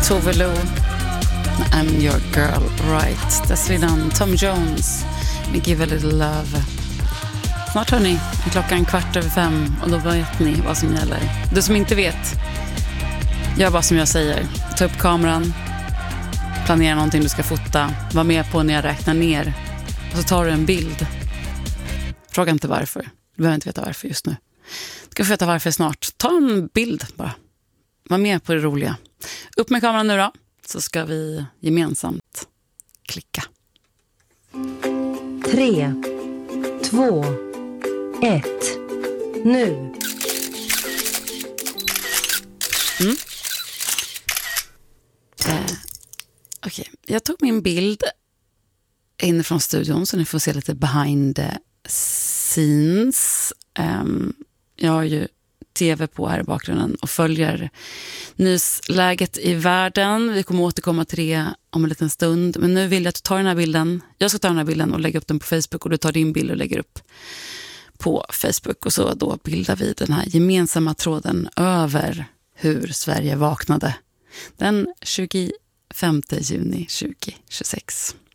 Tove Lo, I'm your girl right. Dessförinnan Tom Jones med Give a little love. Snart hörni, klockan 4:15 och då vet ni vad som gäller. Du som inte vet, gör vad som jag säger. Ta upp kameran, planera någonting du ska fota, var med på när jag räknar ner och så tar du en bild. Fråga inte varför, du behöver inte veta varför just nu. Du ska få veta varför snart. Ta en bild bara, var med på det roliga. Upp med kameran nu då, så ska vi gemensamt klicka. 3, 2, 1, nu. Okej, jag tog min bild inifrån studion så ni får se lite behind the scenes. Jag har ju tv på här i bakgrunden och följer nyhetsläget i världen. Vi kommer återkomma till det om en liten stund. Men nu vill jag att du tar den här bilden. Jag ska ta den här bilden och lägga upp den på Facebook och du tar din bild och lägger upp på Facebook. Och så då bildar vi den här gemensamma tråden över hur Sverige vaknade den 25 juni 2026.